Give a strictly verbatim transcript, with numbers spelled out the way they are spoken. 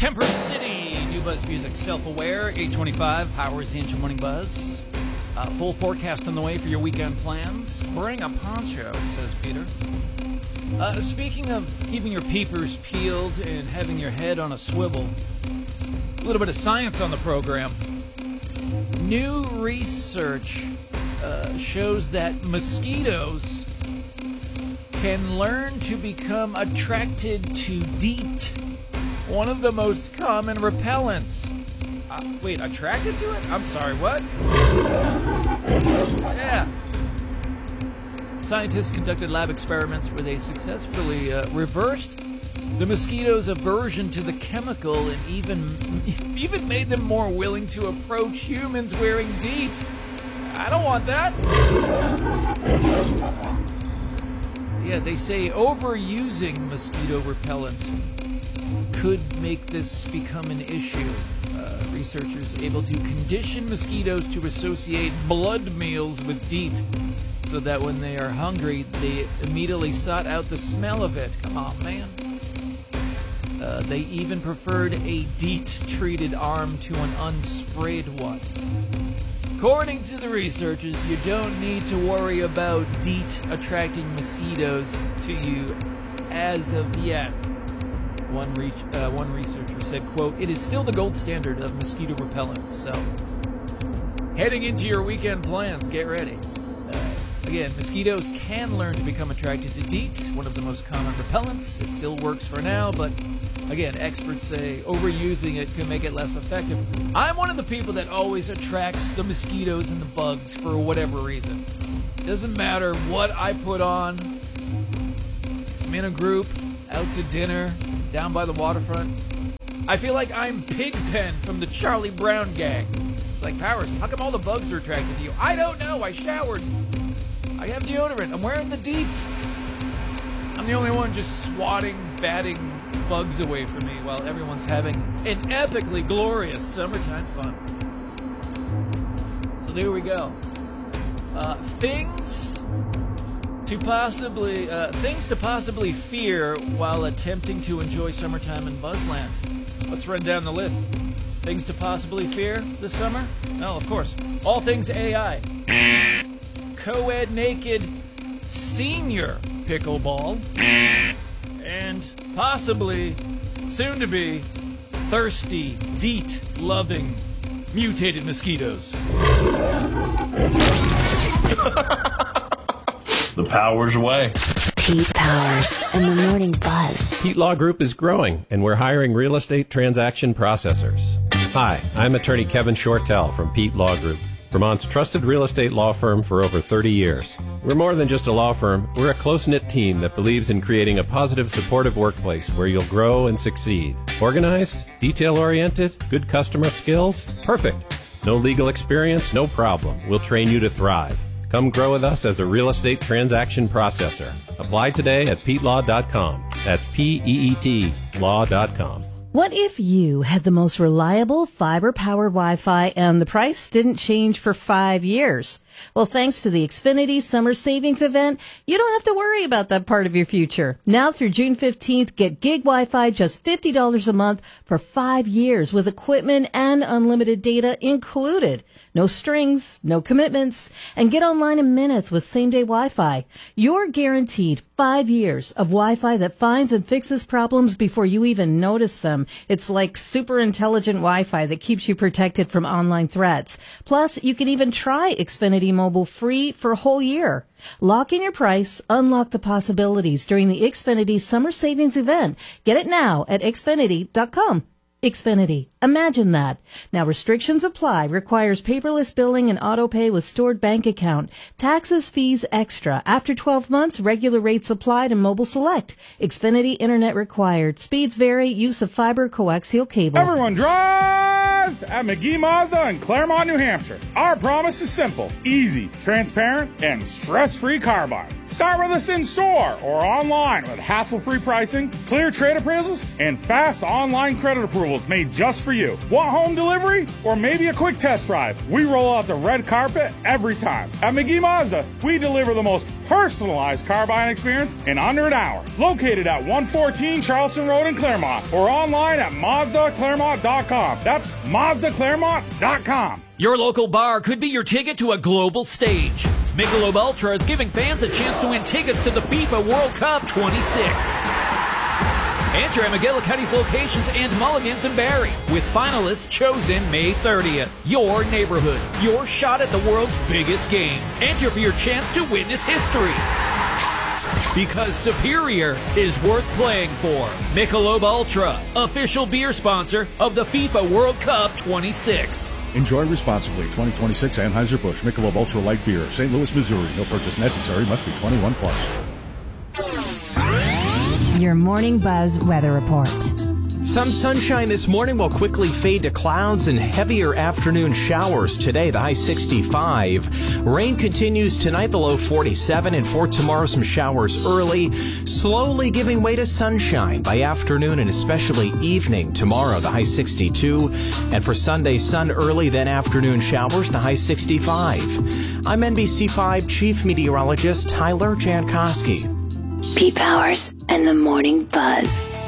Temper City, New Buzz Music, Self-Aware, eight twenty-five, Powers the Engine Morning Buzz. Uh, full forecast on the way for your weekend plans. Bring a poncho, says Peter. Uh, speaking of keeping your peepers peeled and having your head on a swivel, a little bit of science on the program. New research uh, shows that mosquitoes can learn to become attracted to DEET, one of the most common repellents. Uh, wait, attracted to it? I'm sorry, what? Yeah. Scientists conducted lab experiments where they successfully uh, reversed the mosquitoes' aversion to the chemical and even even made them more willing to approach humans wearing DEET. I don't want that. Yeah, they say overusing mosquito repellent could make this become an issue. Uh, researchers able to condition mosquitoes to associate blood meals with DEET so that when they are hungry, they immediately sought out the smell of it. Come on, man. Uh, they even preferred a DEET-treated arm to an unsprayed one. According to the researchers, you don't need to worry about DEET attracting mosquitoes to you as of yet. One, re- uh, one researcher said, quote, "It is still the gold standard of mosquito repellents." So, heading into your weekend plans, get ready. Uh, again, mosquitoes can learn to become attracted to DEET, one of the most common repellents. It still works for now, but again, experts say overusing it can make it less effective. I'm one of the people that always attracts the mosquitoes and the bugs for whatever reason. Doesn't matter what I put on. I'm in a group, out to dinner, down by the waterfront. I feel like I'm Pigpen from the Charlie Brown gang. Like, Powers, how come all the bugs are attracted to you? I don't know, I showered. I have deodorant, I'm wearing the DEET. I'm the only one just swatting, batting bugs away from me while everyone's having an epically glorious summertime fun. So there we go. Uh, things to possibly uh, things to possibly fear while attempting to enjoy summertime in Buzzland. Let's run down the list. Things to possibly fear this summer? No, of course. All things A I. Co-ed naked senior pickleball. And possibly, soon to be, thirsty, DEET-loving, mutated mosquitoes. The Powers way. Pete Powers and the Morning Buzz. Pete Law Group is growing, and we're hiring real estate transaction processors. Hi, I'm attorney Kevin Shortell from Pete Law Group, Vermont's trusted real estate law firm for over thirty years. We're more than just a law firm. We're a close-knit team that believes in creating a positive, supportive workplace where you'll grow and succeed. Organized, detail-oriented, good customer skills? Perfect. No legal experience? No problem. We'll train you to thrive. Come grow with us as a real estate transaction processor. Apply today at peet law dot com. That's P E E T law dot com. What if you had the most reliable fiber-powered Wi-Fi and the price didn't change for five years? Well, thanks to the Xfinity Summer Savings Event, you don't have to worry about that part of your future. Now through June fifteenth, get gig Wi-Fi just fifty dollars a month for five years with equipment and unlimited data included. No strings, no commitments, and get online in minutes with same-day Wi-Fi. You're guaranteed five years of Wi-Fi that finds and fixes problems before you even notice them. It's like super intelligent Wi-Fi that keeps you protected from online threats. Plus, you can even try Xfinity Mobile free for a whole year. Lock in your price, unlock the possibilities during the Xfinity Summer Savings Event. Get it now at xfinity dot com. Xfinity. Imagine that. Now restrictions apply. Requires paperless billing and auto pay with stored bank account. Taxes, fees extra. After twelve months, regular rates applied and mobile select. Xfinity internet required. Speeds vary. Use of fiber coaxial cable. Everyone drive at McGee Mazda in Claremont, New Hampshire. Our promise is simple, easy, transparent, and stress-free car buying. Start Start with us in store or online with hassle-free pricing, clear trade appraisals, and fast online credit approvals made just for you. Want home delivery or maybe a quick test drive? We roll out the red carpet every time. At McGee Mazda, we deliver the most personalized car buying experience in under an hour. Located at one fourteen Charleston Road in Claremont or online at Mazda Claremont dot com. That's Mazda Claremont dot com. Your local bar could be your ticket to a global stage. Michelob Ultra is giving fans a chance to win tickets to the FIFA World Cup twenty-six. Enter at McGillicuddy's locations and Mulligan's in Barrie, with finalists chosen May thirtieth. Your neighborhood, your shot at the world's biggest game. Enter for your chance to witness history. Because Superior is worth playing for. Michelob Ultra, official beer sponsor of the FIFA World Cup twenty-six. Enjoy responsibly. twenty twenty-six Anheuser-Busch Michelob Ultra Light Beer, Saint Louis, Missouri. No purchase necessary. Must be twenty-one plus. Your Morning Buzz weather report. Some sunshine this morning will quickly fade to clouds and heavier afternoon showers today, the high sixty-five. Rain continues tonight, the low forty-seven, and for tomorrow some showers early, slowly giving way to sunshine by afternoon and especially evening tomorrow, the high sixty-two. And for Sunday, sun early, then afternoon showers, the high sixty-five. I'm N B C five Chief Meteorologist Tyler Jankowski. Pete Powers and the Morning Buzz.